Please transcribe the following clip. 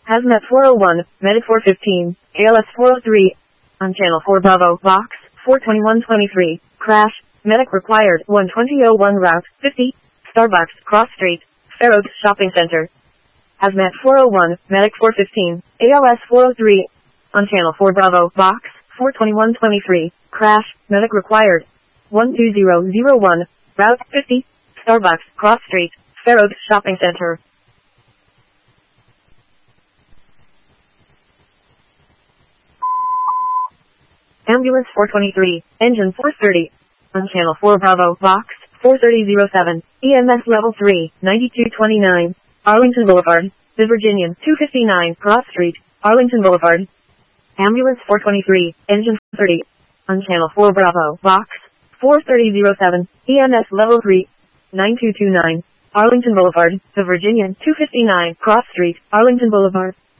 Hazmat 401, Medic 415, ALS 403. On Channel 4 Bravo, Box 42123. Crash. Medic required. 12001 Route 50. Starbucks, Cross Street, Fair Oaks Shopping Center. Hazmat 401, Medic 415, ALS 403. On Channel 4 Bravo, Box 42123. Crash. Medic required. 12001, Route 50. Starbucks, Cross Street, Fair Oaks Shopping Center. Ambulance 423, Engine 430. On Channel 4 Bravo, Box 43007, EMS Level 3, 9229, Arlington Boulevard, The Virginian, 259, Cross Street, Arlington Boulevard. Ambulance 423, Engine 430. On Channel 4 Bravo, Box 43007, EMS Level 3, 9229, Arlington Boulevard, The Virginian, 259, Cross Street, Arlington Boulevard.